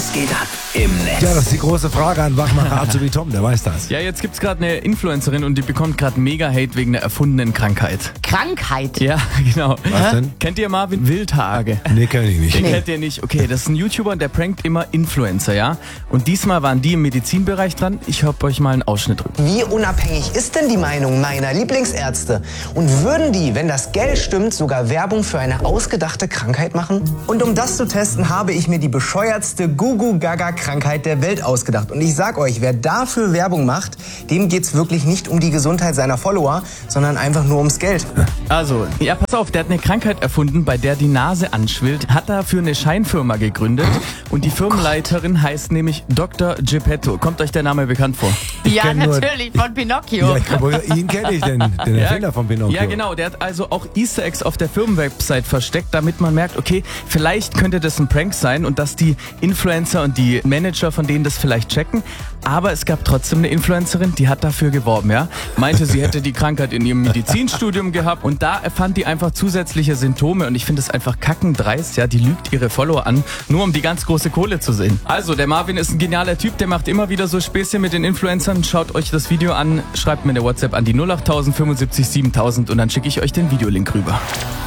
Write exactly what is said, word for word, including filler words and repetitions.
Was geht ab im Netz? Ja, das ist die große Frage an Wachmacher Azubi Tom, der weiß das. Ja, jetzt gibt's gerade eine Influencerin und die bekommt gerade mega Hate wegen einer erfundenen Krankheit. Krankheit? Ja, genau. Was denn? Kennt ihr Marvin Wildhage? Nee, kenn ich nicht. Den kennt ihr nicht. Okay, das ist ein YouTuber und der prankt immer Influencer, ja? Und diesmal waren die im Medizinbereich dran. Ich hab euch mal einen Ausschnitt drüber. Wie unabhängig ist denn die Meinung meiner Lieblingsärzte? Und würden die, wenn das Geld stimmt, sogar Werbung für eine ausgedachte Krankheit machen? Und um das zu testen, habe ich mir die bescheuertste Gugu-Gaga-Krankheit der Welt ausgedacht. Und ich sag euch, wer dafür Werbung macht, dem geht's wirklich nicht um die Gesundheit seiner Follower, sondern einfach nur ums Geld. Also, ja, pass auf, der hat eine Krankheit erfunden, bei der die Nase anschwillt, hat dafür eine Scheinfirma gegründet und die Firmenleiterin heißt nämlich Doktor Geppetto. Kommt euch der Name bekannt vor? Ja, kenn nur- natürlich, von Pinocchio. Ja, ich glaub, ihn kenne ich, den, den Erfinder von Pinocchio. Ja, genau. Der hat also auch Easter Eggs auf der Firmenwebsite versteckt, damit man merkt, okay, vielleicht könnte das ein Prank sein und dass die Influencer und die Manager von denen das vielleicht checken. Aber es gab trotzdem eine Influencerin, die hat dafür geworben, ja. Meinte, sie hätte die Krankheit in ihrem Medizinstudium gehabt und da erfand die einfach zusätzliche Symptome und ich finde es einfach kackendreist, ja. Die lügt ihre Follower an, nur um die ganz große Kohle zu sehen. Also, der Marvin ist ein genialer Typ, der macht immer wieder so Späßchen mit den Influencern. Schaut euch das Video an, schreibt mir eine WhatsApp an die null acht null null fünfundsiebzig siebentausend und dann schicke ich euch den Videolink rüber.